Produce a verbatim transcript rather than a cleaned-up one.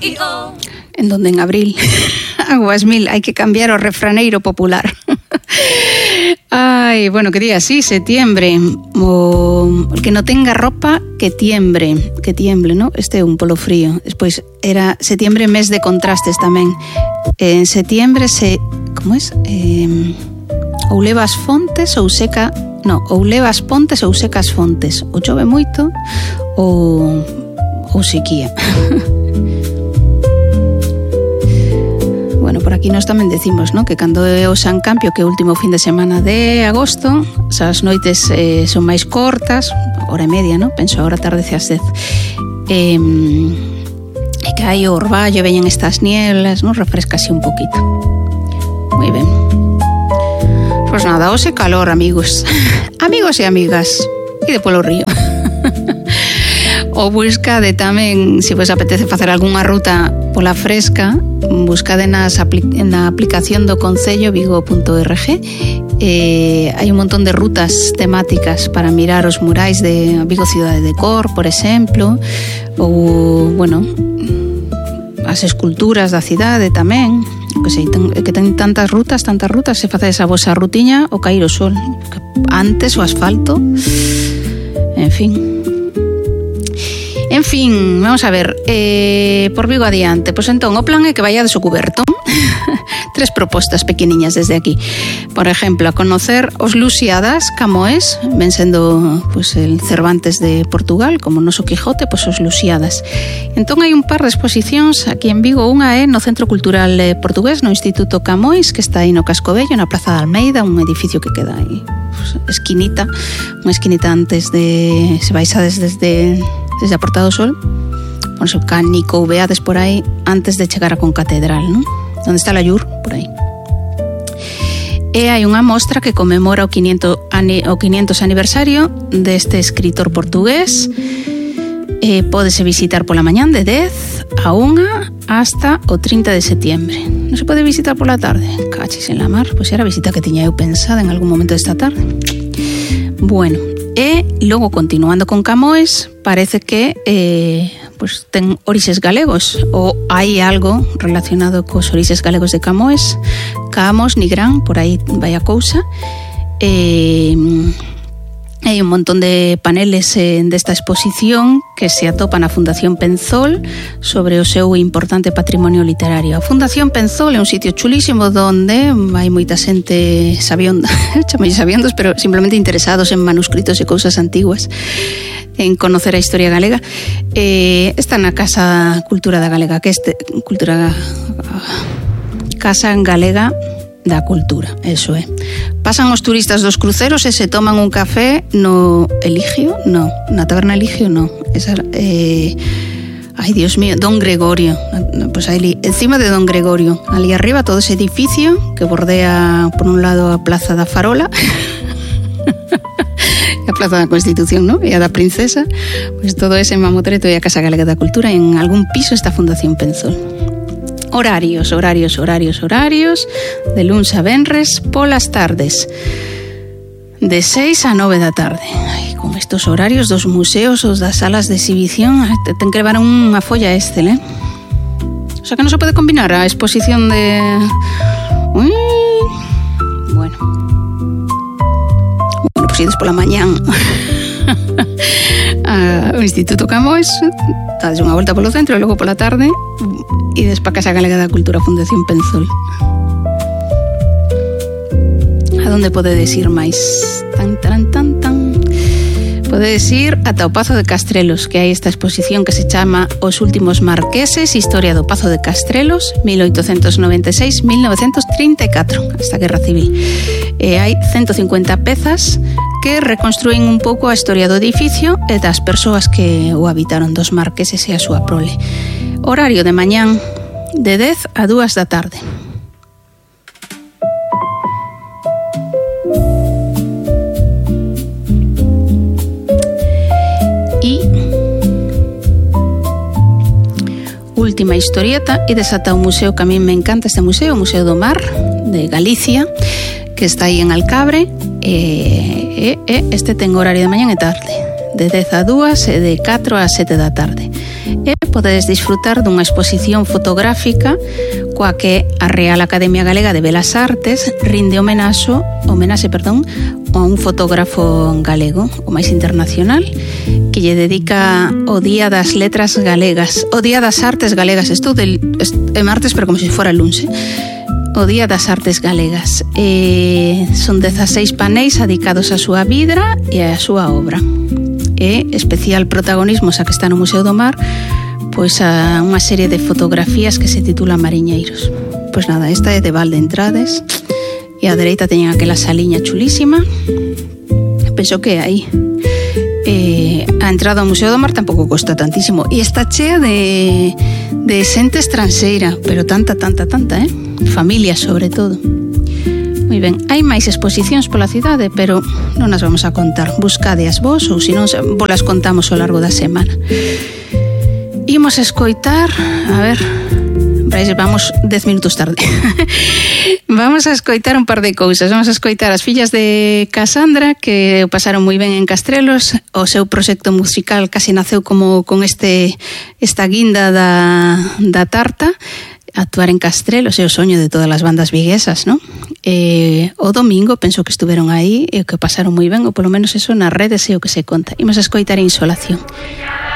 En donde en abril, aguas mil, hai que cambiar o refraneiro popular. Ai, bueno, que diga así, setiembre, o el que no tenga ropa, que tiembre, que tiemble, ¿no? Este é un polo frío. Despois era setiembre, mes de contrastes tamén. En setiembre se, como es? Eh, ou levas fontes ou seca, no, ou levas pontes ou secas fontes. Ou chove moito ou, ou sequía. Bueno, por aquí nós tamén decimos, ¿no? Que cando é o San Campio, que é o último fin de semana de agosto, as noites eh, son máis cortas, hora e media, ¿no? Penso agora tardece ás dez. E, e que hai o orballo, veñen estas nielas, ¿no? Refrescase un poquito. Moi ben. Pois nada, hoxe calor, amigos. Amigos e amigas. E de polo río. O buscade tamén, se vos apetece facer algunha ruta pola fresca, buscade nas apli- na aplicación do Concello vigo punto org. Eh, hai un montón de rutas temáticas para mirar os murais de Vigo Cidade de Cor, por exemplo, ou, bueno, as esculturas da cidade tamén, que sei, ten, que ten tantas rutas, tantas rutas, se facedes a vosa rutiña o cair o sol, que antes o asfalto, en fin. En fin, vamos a ver, eh, por Vigo adiante. Pois entón, o plan é que vaiades o cuberto. Tres propostas pequeniñas desde aquí. Por exemplo, a conocer os Lusiadas, Camoes, ven sendo pues, el Cervantes de Portugal, como o noso Quijote, pois os Lusiadas. Entón hai un par de exposicións aquí en Vigo. Unha é no Centro Cultural Portugués, no Instituto Camoes, que está aí no Casco Vello, na Praza de Almeida, un edificio que queda aí, pues, esquinita, unha esquinita antes de... se baixades desde... desde a Porta do Sol, con su cánico, veades por aí antes de chegar a Concatedral, ¿no? Donde está la Llur, por aí. E hai unha mostra que conmemora o quinientos, o quinientos aniversario deste escritor portugués. Eh, pódese visitar pola mañán de dez a unha hasta o trinta de setiembre. Non se pode visitar pola tarde? Cachis en la mar, pois era a visita que tiña eu pensada en algún momento desta tarde. Bueno, e logo continuando con Camoes, parece que eh, pues ten orixes galegos, ou hai algo relacionado cos orixes galegos de Camoes. Camos, Nigrán, por aí vai a cousa. E hai un montón de paneles eh, desta exposición que se atopa na Fundación Penzol sobre o seu importante patrimonio literario. A Fundación Penzol é un sitio chulísimo donde hai moita xente sabionda, chamei sabiondos, pero simplemente interesados en manuscritos e cousas antiguas, en conocer a historia galega. Eh, está na Casa Cultura da Galega, que este Cultura Casa Galega da Cultura, eso é. Pasan os turistas dos cruceros e se toman un café no Eligio, no, na taberna Eligio, no. Esa, eh, ay, Dios mío, Don Gregorio. Pues aí, encima de Don Gregorio, ali arriba todo ese edificio que bordea por un lado a Plaza da Farola, a Plaza da Constitución, ¿no? E a da Princesa, pues todo ese mamotreto e a Casa Galega da Cultura, en algún piso está Fundación Penzol. Horarios, horarios, horarios, horarios, de luns a venres polas tardes, de seis a nove da tarde. Ai, con estos horarios dos museos, os das salas de exhibición, ten que levar unha folla Excel, eh? O sea que non se pode combinar a exposición de... Ui, bueno. Bueno, pues ides pola mañán ao Instituto Camoes, dades unha volta polo centro e logo pola tarde e despa Casa Galega da Cultura, Fundación Penzol. A donde podedes ir máis? Tan, tan, tan, tan. Podedes ir ata o Pazo de Castrelos, que hai esta exposición que se chama Os últimos marqueses, Historia do Pazo de Castrelos, mil oitocentos noventa e seis a mil novecentos trinta e catro, hasta a Guerra Civil. E hai ciento cincuenta pezas que reconstrúen un pouco a historia do edificio e das persoas que o habitaron, dos marqueses e a súa prole. Horario de mañán de dez a dúas da tarde. E última historieta, e desata un museo que a mí me encanta, este museo, o Museo do Mar de Galicia, que está aí en Alcabre, e, e, e este ten horario de mañán e tarde, de dez a dúas e de catro a sete da tarde. E podedes disfrutar dunha exposición fotográfica coa que a Real Academia Galega de Belas Artes rinde homenaxo, homenaxe, perdón, a un fotógrafo galego, o máis internacional, que lle dedica o Día das Letras Galegas, o Día das Artes Galegas, estou del, é martes, pero como se fora luns, o Día das Artes Galegas. Eh, son dezaseis paneis dedicados á súa vida e á súa obra. E especial protagonismo, xa que está no Museo do Mar, pois a unha serie de fotografías que se titula Mariñeiros. Pois nada, esta é de Valde Entrades e a dereita teñen aquela saliña chulísima. Penso que é aí. Eh, a entrada ao Museo do Mar tampouco custa tantísimo e está chea de, de xente estranxeira, pero tanta, tanta, tanta, eh? Familia sobre todo. Moi ben, hai máis exposicións pola cidade, pero non as vamos a contar. Buscadeas vos ou se non, vos las contamos ao largo da semana. Imos escoitar, a ver, vamos dez minutos tarde. Vamos a escoitar un par de cousas. Vamos a escoitar as fillas de Casandra, que o pasaron moi ben en Castrelos. O seu proxecto musical casi naceu como con este esta guinda da, da tarta. Actuar en Castrelos é o soño de todas as bandas viguesas, non? Eh, o domingo penso que estuveron aí e que pasaron moi ben, ou polo menos eso nas redes é o que se conta. Imos a escoitar Insolación.